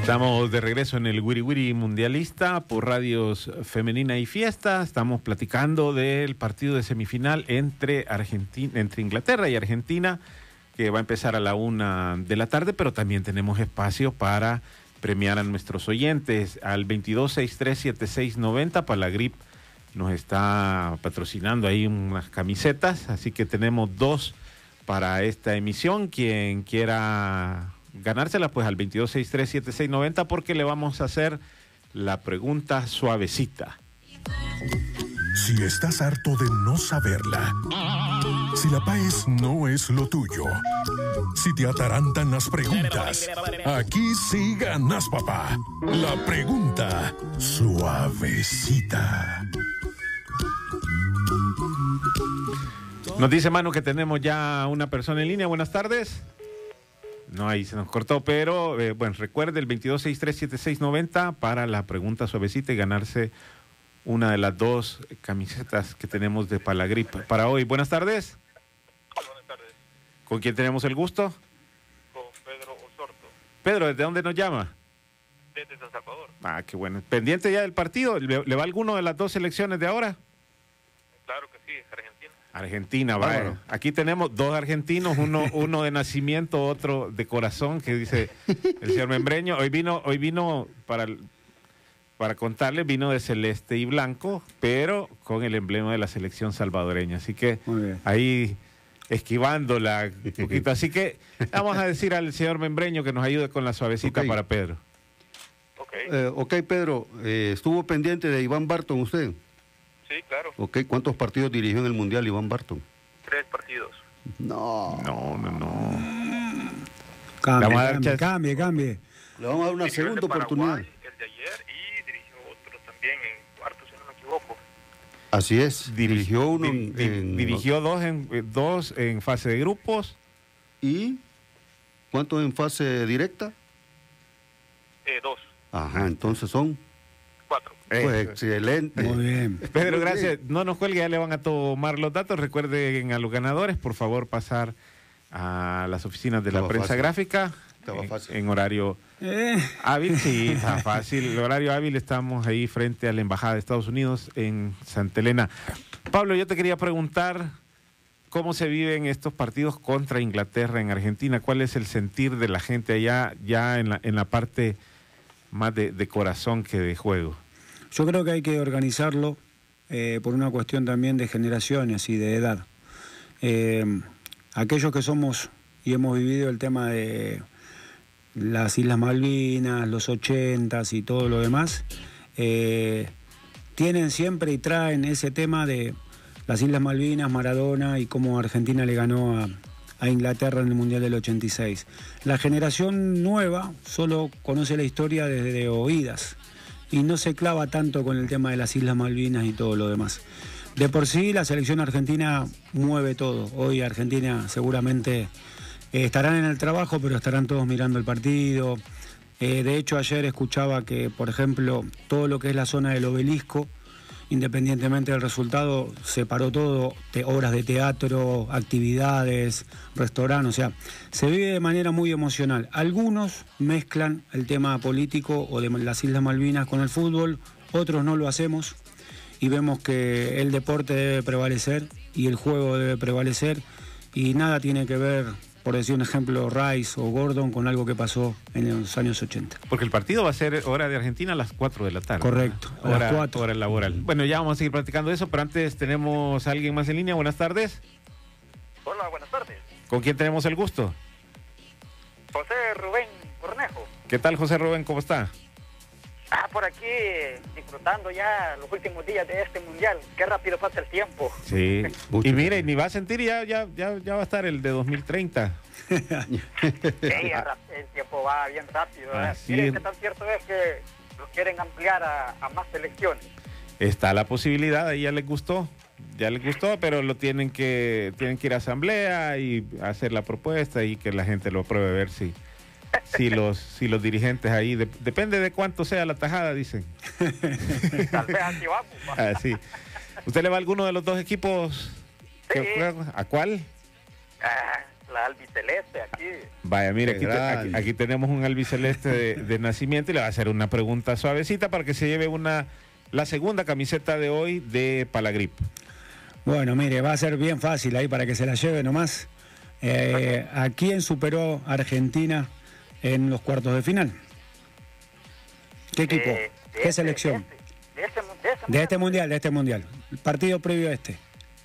Estamos de regreso en el Wiri Wiri Mundialista por Radios Femenina y Fiesta. Estamos platicando del partido de semifinal entre Inglaterra y Argentina, que va a empezar a la 1 de la tarde, pero también tenemos espacio para premiar a nuestros oyentes al 22637690. Palagrip nos está patrocinando ahí unas camisetas, así que tenemos 2 para esta emisión. Quien quiera ganársela, pues al 22637690, porque le vamos a hacer la pregunta suavecita. Si estás harto de no saberla, si la PAES no es lo tuyo, si te atarantan las preguntas, aquí sí ganas, papá. La pregunta suavecita. Nos dice Manu que tenemos ya una persona en línea. Buenas tardes. No, ahí se nos cortó, pero bueno, recuerde el 22637690 para la pregunta suavecita y ganarse una de las 2 camisetas que tenemos de Palagrip para hoy. Buenas tardes. Buenas tardes. ¿Con quién tenemos el gusto? Con Pedro Osorto. Pedro, ¿desde dónde nos llama? Desde San Salvador. Ah, qué bueno. ¿Pendiente ya del partido? ¿Le va alguno de las 2 selecciones de ahora? Claro que sí, Argentina. Argentina, vaya. Bueno. Aquí tenemos 2 argentinos, uno de nacimiento, otro de corazón, que dice el señor Membreño. Hoy vino para contarle, vino de celeste y blanco, pero con el emblema de la selección salvadoreña. Así que ahí esquivándola un poquito. Así que vamos a decir al señor Membreño que nos ayude con la suavecita para Pedro. Ok, Pedro, ¿estuvo pendiente de Iván Barton usted? Sí, claro. Ok, ¿cuántos partidos dirigió en el Mundial Iván Barton? 3 partidos. No. Cambie. Le vamos a dar una segunda oportunidad. El de ayer y dirigió otro también en cuartos, si no me equivoco. Así es, dirigió uno dirigió 2 en fase de grupos. ¿Y cuántos en fase directa? 2. Ajá, entonces son 4. Pues excelente. Muy bien. Pedro, gracias. No nos cuelgue, ya le van a tomar los datos. Recuerden a los ganadores, por favor, pasar a las oficinas de la prensa gráfica. Estaba fácil. En horario hábil, sí, está fácil. El horario hábil, estamos ahí frente a la Embajada de Estados Unidos en Santa Elena. Pablo, yo te quería preguntar cómo se viven estos partidos contra Inglaterra en Argentina. ¿Cuál es el sentir de la gente allá, ya en la parte más de corazón que de juego? Yo creo que hay que organizarlo por una cuestión también de generaciones y de edad. Aquellos que somos y hemos vivido el tema de las Islas Malvinas, los 80s y todo lo demás, tienen siempre y traen ese tema de las Islas Malvinas, Maradona y cómo Argentina le ganó a Inglaterra en el Mundial del 86. La generación nueva solo conoce la historia desde oídas y no se clava tanto con el tema de las Islas Malvinas y todo lo demás. De por sí, la selección argentina mueve todo. Hoy Argentina seguramente estarán en el trabajo, pero estarán todos mirando el partido. De hecho, ayer escuchaba que, por ejemplo, todo lo que es la zona del Obelisco, independientemente del resultado, se paró todo, horas de teatro, actividades, restaurantes, o sea, se vive de manera muy emocional. Algunos mezclan el tema político o de las Islas Malvinas con el fútbol, otros no lo hacemos y vemos que el deporte debe prevalecer y el juego debe prevalecer y nada tiene que ver, por decir un ejemplo, Rice o Gordon con algo que pasó en los años 80. Porque el partido va a ser hora de Argentina a las 4 de la tarde. Correcto, a las 4. Hora laboral. Bueno, ya vamos a seguir platicando eso, pero antes tenemos a alguien más en línea. Buenas tardes. Hola, buenas tardes. ¿Con quién tenemos el gusto? José Rubén Cornejo. ¿Qué tal, José Rubén? ¿Cómo está? Por aquí disfrutando ya los últimos días de este mundial. Qué rápido pasa el tiempo. Sí. Y mire, ni va a sentir ya va a estar el de 2030. Sí, el tiempo va bien rápido. Miren qué tan cierto es que lo quieren ampliar a más selecciones. Está la posibilidad, ahí ya les gustó, pero lo tienen que ir a asamblea y hacer la propuesta y que la gente lo apruebe, a ver si los dirigentes ahí, depende de cuánto sea la tajada, dicen. Tal vez así vamos. Así. ¿Usted le va a alguno de los 2 equipos que juegan? ¿A cuál? La la albiceleste aquí. Vaya, mire, aquí tenemos un albiceleste de nacimiento y le va a hacer una pregunta suavecita para que se lleve la segunda camiseta de hoy de Palagrip. Bueno, mire, va a ser bien fácil ahí para que se la lleve nomás. ¿A quién superó Argentina en los cuartos de final? ¿Qué equipo? ¿Qué selección? De este mundial. El partido previo a este.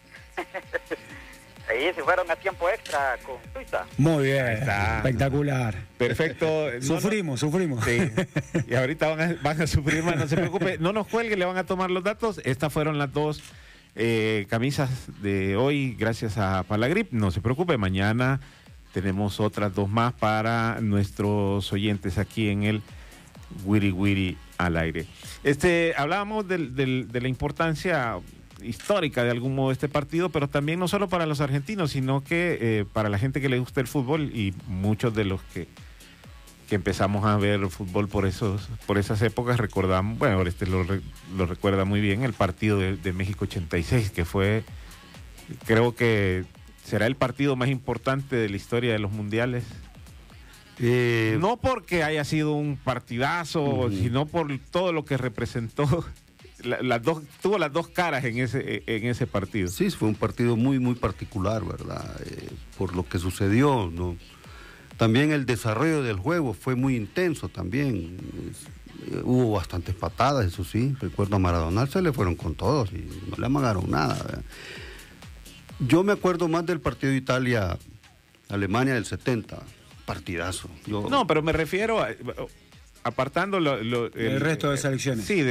Ahí se fueron a tiempo extra con Suiza. Muy bien, espectacular. Perfecto. Sufrimos. Sí. Y ahorita van a sufrir más, no se preocupe. No nos cuelgue, le van a tomar los datos. Estas fueron las dos camisas de hoy, gracias a Palagrip. No se preocupe, mañana tenemos otras dos más para nuestros oyentes aquí en el Wiri Wiri al aire. Hablábamos de la importancia histórica de algún modo de este partido, pero también no solo para los argentinos, sino que para la gente que le gusta el fútbol y muchos de los que empezamos a ver fútbol por esas épocas recordamos, bueno, lo recuerda muy bien, el partido de México 86, que fue, creo que será el partido más importante de la historia de los mundiales. No porque haya sido un partidazo, sino por todo lo que representó. Tuvo las dos caras en ese partido. Sí, fue un partido muy, muy particular, ¿verdad? Por lo que sucedió, ¿no? También el desarrollo del juego fue muy intenso también. Hubo bastantes patadas, eso sí. Recuerdo a Maradona, se le fueron con todos y no le amagaron nada, ¿verdad? Yo me acuerdo más del partido de Italia-Alemania del 70. Partidazo. No, pero me refiero apartando el resto de selecciones. Sí,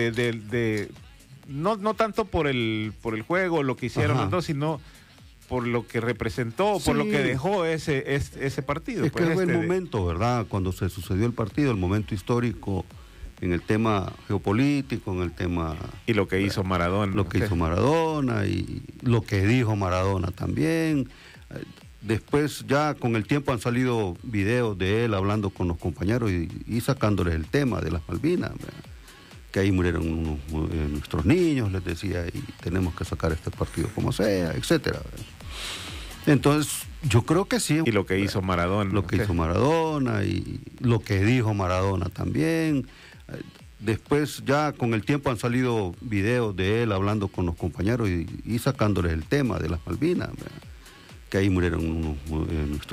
no tanto por el juego, lo que hicieron los dos, sino por lo que representó, por lo que dejó ese partido. Es que fue el momento, ¿verdad? Cuando se sucedió el partido, el momento histórico en el tema geopolítico, en el tema... Y lo que hizo Maradona. Lo que hizo Maradona y lo que dijo Maradona también. Después ya con el tiempo han salido videos de él hablando con los compañeros y sacándoles el tema de las Malvinas, ¿verdad? Que ahí murieron nuestros niños, les decía, y tenemos que sacar este partido como sea, etcétera, ¿verdad? Entonces, yo creo que sí. Y lo que hizo Maradona. Lo que hizo Maradona y lo que dijo Maradona también. Después ya con el tiempo han salido videos de él hablando con los compañeros y sacándoles el tema de las Malvinas, ¿verdad? Que ahí murieron nuestros